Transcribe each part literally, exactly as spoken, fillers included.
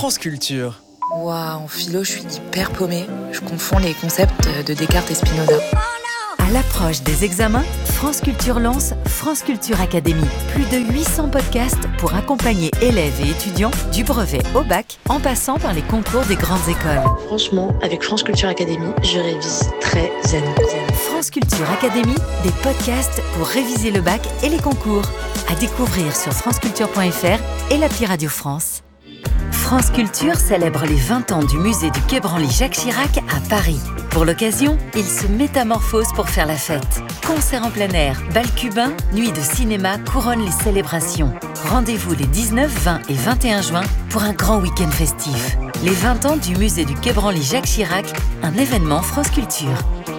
France Culture. Waouh, en philo, je suis hyper paumée. Je confonds les concepts de Descartes et Spinoza. À l'approche des examens, France Culture lance France Culture Academy. Plus de huit cents podcasts pour accompagner élèves et étudiants du brevet au bac, en passant par les concours des grandes écoles. Franchement, avec France Culture Academy, je révise très zen. France Culture Academy, des podcasts pour réviser le bac et les concours. À découvrir sur franceculture point f r et l'appli Radio France. France Culture célèbre les vingt ans du musée du Quai Branly Jacques Chirac à Paris. Pour l'occasion, il se métamorphose pour faire la fête. Concerts en plein air, bal cubain, nuit de cinéma couronnent les célébrations. Rendez-vous les dix-neuf, vingt et vingt et un juin pour un grand week-end festif. Les vingt ans du musée du Quai Branly Jacques Chirac, un événement France Culture.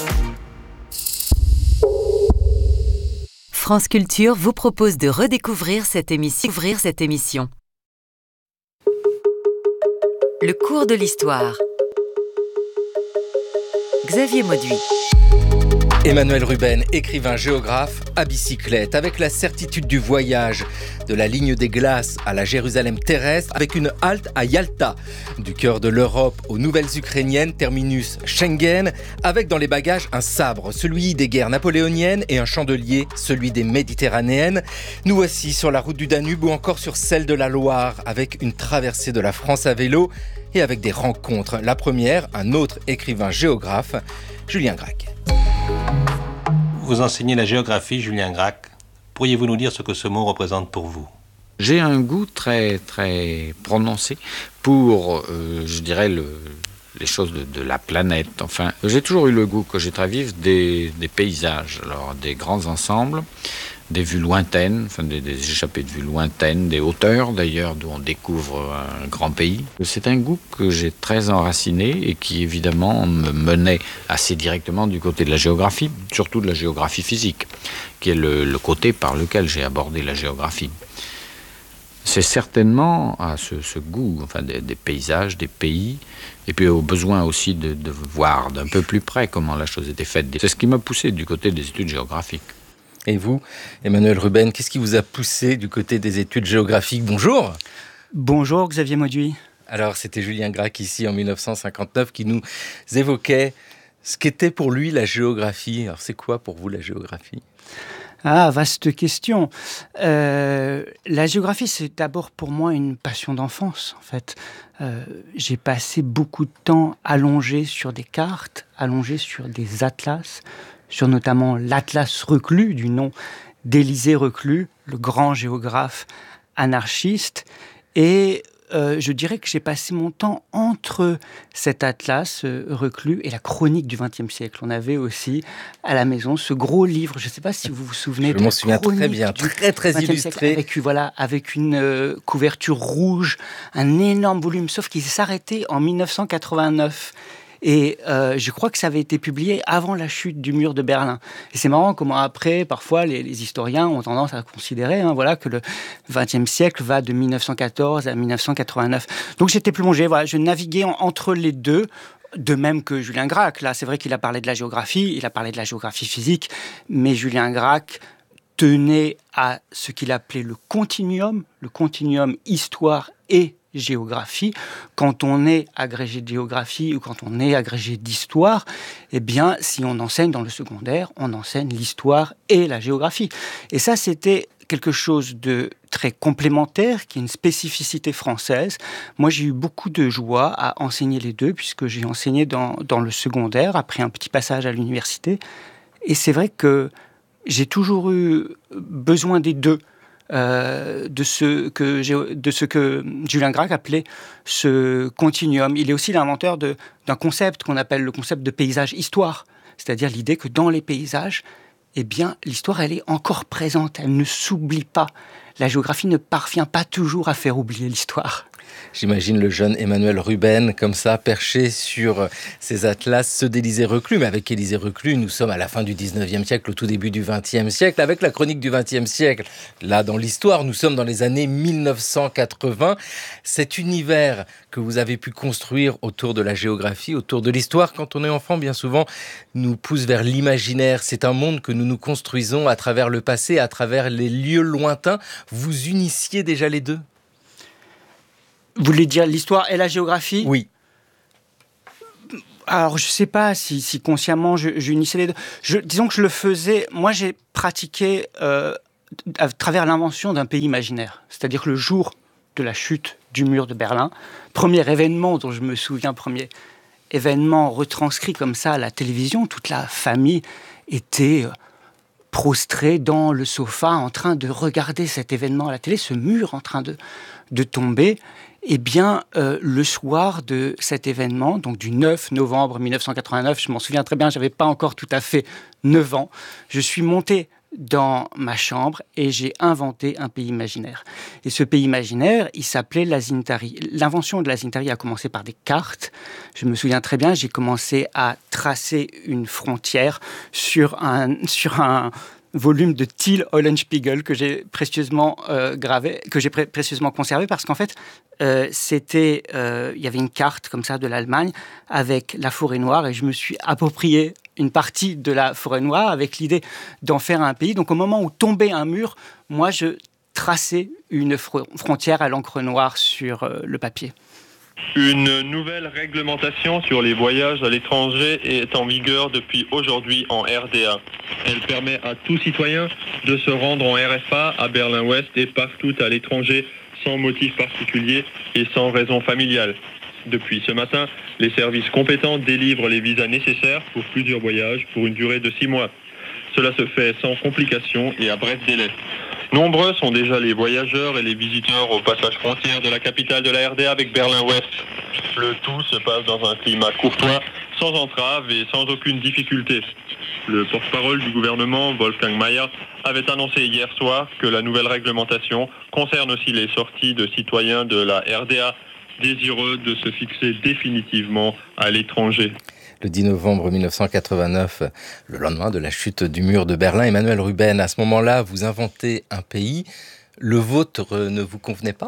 France Culture vous propose de redécouvrir cette émission. Ouvrir cette émission. Le cours de l'histoire. Xavier Mauduit. Emmanuel Ruben, écrivain géographe, à bicyclette, avec la certitude du voyage, de la ligne des glaces à la Jérusalem terrestre, avec une halte à Yalta, du cœur de l'Europe aux nouvelles ukrainiennes, terminus Schengen, avec dans les bagages un sabre, celui des guerres napoléoniennes, et un chandelier, celui des méditerranéennes. Nous voici sur la route du Danube ou encore sur celle de la Loire, avec une traversée de la France à vélo et avec des rencontres. La première, un autre écrivain géographe, Julien Gracq. Vous enseignez la géographie, Julien Gracq. Pourriez-vous nous dire ce que ce mot représente pour vous ? J'ai un goût très, très prononcé pour, euh, je dirais, le, les choses de, de la planète. Enfin, j'ai toujours eu le goût, que j'ai très vif, des, des paysages, alors des grands ensembles, des vues lointaines, enfin des, des échappées de vues lointaines, des hauteurs d'ailleurs, d'où on découvre un grand pays. C'est un goût que j'ai très enraciné et qui évidemment me menait assez directement du côté de la géographie, surtout de la géographie physique, qui est le, le côté par lequel j'ai abordé la géographie. C'est certainement à ce, ce goût, enfin des, des paysages, des pays, et puis au besoin aussi de, de voir d'un peu plus près comment la chose était faite. C'est ce qui m'a poussé du côté des études géographiques. Et vous, Emmanuel Ruben, qu'est-ce qui vous a poussé du côté des études géographiques ? Bonjour. Bonjour Xavier Mauduit. Alors c'était Julien Gracq ici en dix-neuf cent cinquante-neuf qui nous évoquait ce qu'était pour lui la géographie. Alors c'est quoi pour vous la géographie ? Ah, vaste question. Euh, la géographie, c'est d'abord pour moi une passion d'enfance, en fait. Euh, j'ai passé beaucoup de temps allongé sur des cartes, allongé sur des atlas, sur notamment l'Atlas Reclus, du nom d'Élisée Reclus, le grand géographe anarchiste. Et euh, je dirais que j'ai passé mon temps entre cet Atlas euh, Reclus et la chronique du vingtième siècle. On avait aussi à la maison ce gros livre, je ne sais pas si vous vous souvenez je de la m'en souviens chronique très bien, très très illustré. Avec, voilà, avec une euh, couverture rouge, un énorme volume, sauf qu'il s'arrêtait en dix-neuf cent quatre-vingt-neuf. Et euh, je crois que ça avait été publié avant la chute du mur de Berlin. Et c'est marrant comment après, parfois, les, les historiens ont tendance à considérer hein, voilà, que le vingtième siècle va de dix-neuf cent quatorze à dix-neuf cent quatre-vingt-neuf. Donc j'étais plongé, voilà, je naviguais en, entre les deux. De même que Julien Gracq. Là, c'est vrai qu'il a parlé de la géographie, il a parlé de la géographie physique, mais Julien Gracq tenait à ce qu'il appelait le continuum, le continuum histoire et géographie. Quand on est agrégé de géographie ou quand on est agrégé d'histoire, eh bien, si on enseigne dans le secondaire, on enseigne l'histoire et la géographie. Et ça, c'était quelque chose de très complémentaire, qui est une spécificité française. Moi, j'ai eu beaucoup de joie à enseigner les deux, puisque j'ai enseigné dans, dans le secondaire, après un petit passage à l'université. Et c'est vrai que j'ai toujours eu besoin des deux. Euh, de, ce que j'ai, de ce que Julien Gracq appelait ce continuum. Il est aussi l'inventeur de, d'un concept qu'on appelle le concept de paysage-histoire, c'est-à-dire l'idée que dans les paysages, eh bien, l'histoire, elle est encore présente, elle ne s'oublie pas. La géographie ne parvient pas toujours à faire oublier l'histoire. J'imagine le jeune Emmanuel Ruben comme ça, perché sur ses atlas, ceux d'Élisée Reclus. Mais avec Élisée Reclus, nous sommes à la fin du dix-neuvième siècle, au tout début du vingtième siècle. Avec la chronique du vingtième siècle, là dans l'histoire, nous sommes dans les années dix-neuf cent quatre-vingts. Cet univers que vous avez pu construire autour de la géographie, autour de l'histoire, quand on est enfant, bien souvent, nous pousse vers l'imaginaire. C'est un monde que nous nous construisons à travers le passé, à travers les lieux lointains. Vous unissiez déjà les deux ? Vous voulez dire l'histoire et la géographie ? Oui. Alors, je ne sais pas si, si consciemment je, je unissais les deux. Je, disons que je le faisais... Moi, j'ai pratiqué euh, à travers l'invention d'un pays imaginaire. C'est-à-dire que le jour de la chute du mur de Berlin, premier événement dont je me souviens, premier événement retranscrit comme ça à la télévision, toute la famille était prostrée dans le sofa en train de regarder cet événement à la télé, ce mur en train de, de tomber. Eh bien, euh, le soir de cet événement, donc du neuf novembre mille neuf cent quatre-vingt-neuf, je m'en souviens très bien, je n'avais pas encore tout à fait neuf ans, je suis monté dans ma chambre et j'ai inventé un pays imaginaire. Et ce pays imaginaire, il s'appelait l'Azintari. L'invention de l'Azintari a commencé par des cartes. Je me souviens très bien, j'ai commencé à tracer une frontière sur un... Sur un volume de Thiel Eulenspiegel que j'ai précieusement euh, gravé, que j'ai pré- précieusement conservé parce qu'en fait, euh, c'était, euh, il y avait une carte comme ça de l'Allemagne avec la forêt noire et je me suis approprié une partie de la forêt noire avec l'idée d'en faire un pays. Donc au moment où tombait un mur, moi je traçais une fr- frontière à l'encre noire sur euh, le papier. Une nouvelle réglementation sur les voyages à l'étranger est en vigueur depuis aujourd'hui en R D A. Elle permet à tout citoyen de se rendre en R F A à Berlin-Ouest et partout à l'étranger sans motif particulier et sans raison familiale. Depuis ce matin, les services compétents délivrent les visas nécessaires pour plusieurs voyages pour une durée de six mois. Cela se fait sans complications et à bref délai. Nombreux sont déjà les voyageurs et les visiteurs au passage frontière de la capitale de la R D A avec Berlin-Ouest. Le tout se passe dans un climat courtois, sans entrave et sans aucune difficulté. Le porte-parole du gouvernement, Wolfgang Mayer, avait annoncé hier soir que la nouvelle réglementation concerne aussi les sorties de citoyens de la R D A désireux de se fixer définitivement à l'étranger. Le dix novembre mille neuf cent quatre-vingt-neuf, le lendemain de la chute du mur de Berlin, Emmanuelle Ruben, à ce moment-là, vous inventez un pays. Le vôtre ne vous convenait pas ?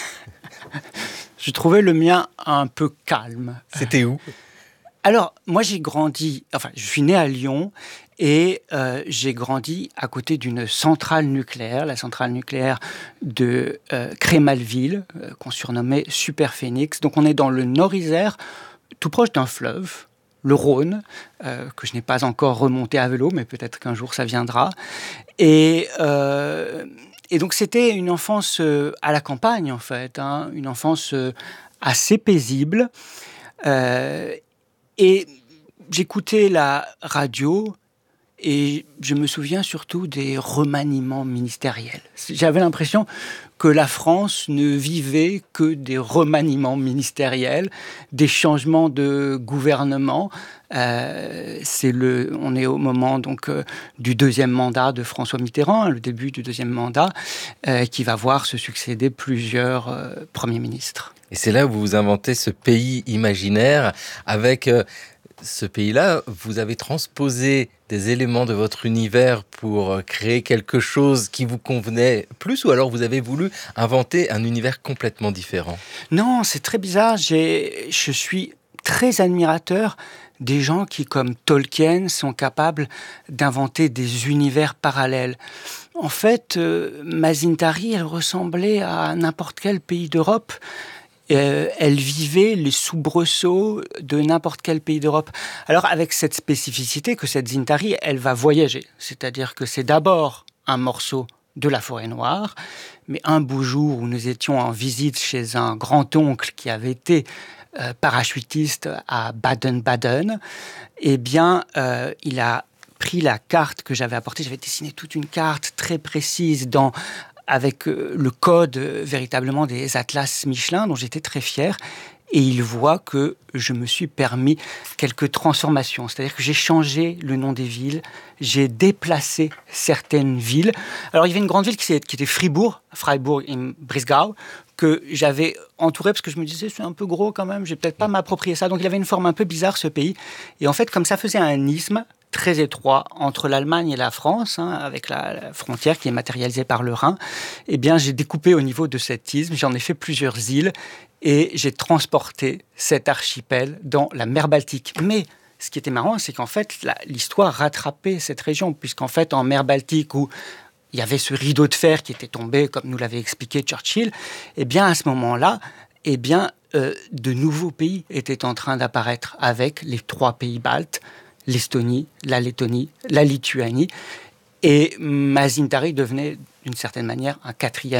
Je trouvais le mien un peu calme. C'était où ? Alors, moi j'ai grandi, enfin je suis né à Lyon et euh, j'ai grandi à côté d'une centrale nucléaire, la centrale nucléaire de euh, Crémalville, euh, qu'on surnommait Super Phénix. Donc on est dans le Nord-Isère, tout proche d'un fleuve, le Rhône, euh, que je n'ai pas encore remonté à vélo, mais peut-être qu'un jour ça viendra. Et, euh, et donc c'était une enfance euh, à la campagne, en fait, hein, une enfance euh, assez paisible. Euh, et j'écoutais la radio et je me souviens surtout des remaniements ministériels. J'avais l'impression que la France ne vivait que des remaniements ministériels, des changements de gouvernement. Euh, c'est le, on est au moment donc euh, du deuxième mandat de François Mitterrand, hein, le début du deuxième mandat, euh, qui va voir se succéder plusieurs euh, premiers ministres. Et c'est là où vous inventez ce pays imaginaire avec... Euh, ce pays-là, vous avez transposé des éléments de votre univers pour créer quelque chose qui vous convenait plus, ou alors vous avez voulu inventer un univers complètement différent ? Non, c'est très bizarre. J'ai, je suis très admirateur des gens qui, comme Tolkien, sont capables d'inventer des univers parallèles. En fait, euh, Mazintari, elle ressemblait à n'importe quel pays d'Europe. Euh, elle vivait les soubresauts de n'importe quel pays d'Europe. Alors, avec cette spécificité que cette Zintari, elle va voyager. C'est-à-dire que c'est d'abord un morceau de la forêt noire, mais un beau jour où nous étions en visite chez un grand-oncle qui avait été euh, parachutiste à Baden-Baden, eh bien, euh, il a pris la carte que j'avais apportée. J'avais dessiné toute une carte très précise dans... avec le code véritablement des atlas Michelin, dont j'étais très fier. Et il voit que je me suis permis quelques transformations. C'est-à-dire que j'ai changé le nom des villes, j'ai déplacé certaines villes. Alors, il y avait une grande ville qui était Fribourg, Freiburg im Breisgau, que j'avais entouré parce que je me disais, c'est un peu gros quand même, je vais peut-être pas m'approprier ça. Donc, il avait une forme un peu bizarre, ce pays. Et en fait, comme ça faisait un isthme très étroit entre l'Allemagne et la France, hein, avec la, la frontière qui est matérialisée par le Rhin, eh bien, j'ai découpé au niveau de cet isthme, j'en ai fait plusieurs îles et j'ai transporté cet archipel dans la mer Baltique. Mais ce qui était marrant, c'est qu'en fait, la, l'histoire rattrapait cette région, puisqu'en fait, en mer Baltique, où il y avait ce rideau de fer qui était tombé, comme nous l'avait expliqué Churchill, eh bien, à ce moment-là, eh bien, euh, de nouveaux pays étaient en train d'apparaître avec les trois pays baltes, l'Estonie, la Lettonie, la Lituanie. Et Mazintaris devenait, d'une certaine manière, un quatrième